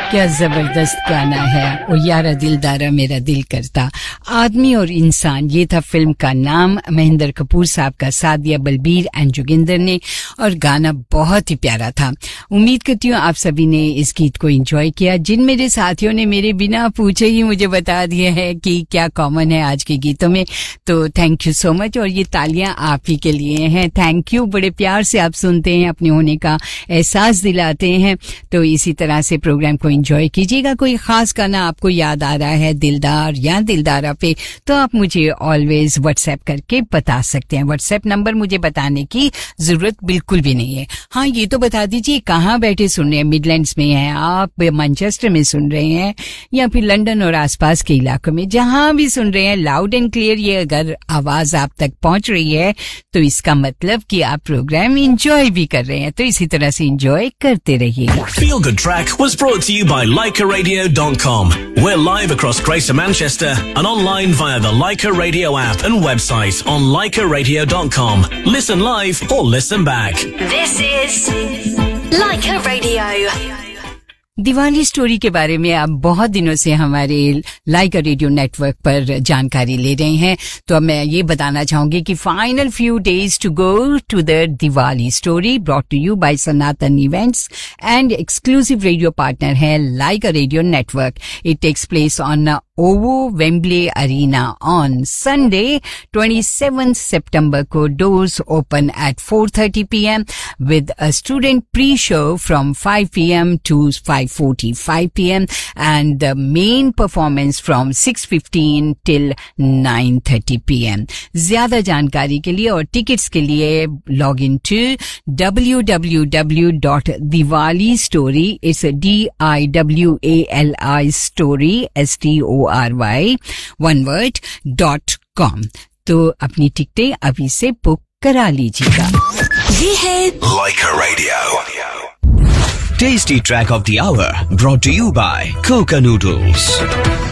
क्या जबरदस्त गाना है ओ यारा दिलदारा मेरा दिल करता। आदमी और इंसान, ये था फिल्म का नाम। महेंद्र कपूर साहब का साथ दिया बलबीर एंड जोगिंदर ने और गाना बहुत ही प्यारा था। उम्मीद करती हूँ आप सभी ने इस गीत को एंजॉय किया। जिन मेरे साथियों ने मेरे बिना पूछे ही मुझे बता दिया है कि क्या कॉमन है आज के गीतों में, तो थैंक यू सो मच। और ये तालियां आप ही के लिए हैं। थैंक यू, बड़े प्यार से आप सुनते हैं, अपने होने का एहसास दिलाते हैं। तो इसी तरह से प्रोग्राम को एंजॉय कीजिएगा। कोई खास गाना आपको याद आ रहा है दिलदार या दिलदारा पे, तो आप मुझे ऑलवेज व्हाट्सएप करके बता सकते हैं। व्हाट्सएप नंबर मुझे बताने की जरूरत बिल्कुल भी नहीं है। हाँ, ये तो बता दीजिए कहाँ बैठे सुन रहे हैं। मिडलैंड्स में हैं आप, मैनचेस्टर में सुन रहे हैं, या फिर लंदन और आसपास के इलाकों में, जहां भी सुन रहे हैं लाउड एंड क्लियर ये अगर आवाज आप तक पहुंच रही है तो इसका मतलब कि आप प्रोग्राम एंजॉय भी कर रहे हैं। तो इसी तरह से एंजॉय करते रहिएगा। Feel Good Track was brought to you by LikerRadio.com. We're live across Greater Manchester and online via the Liker Radio app and website on LikerRadio.com. Listen live or listen back. This is Liker Radio. Diwali story के बारे में आप बहुत दिनों से हमारे Likert radio network पर जानकारी ले रहे हैं, तो अब मैं ये बताना चाहूंगी कि final few days to go to the Diwali story, brought to you bye Sanatan events and exclusive radio partner है Likert radio network. It takes place on ओवो Wembley arena on Sunday 27 सितंबर को। Doors open at 4:30 PM with a student pre-show from 5 PM to 5:45 PM and the main performance from 6:15 till 9:30 PM. ज्यादा जानकारी के लिए और tickets के लिए log in to www.diwalistory, it's DIWALI story STORY one word .com। तो अपनी टिकटें अभी से बुक करा लीजिएगा। ये है Liker Radio. Tasty Track of the Hour brought to you by Coca Noodles.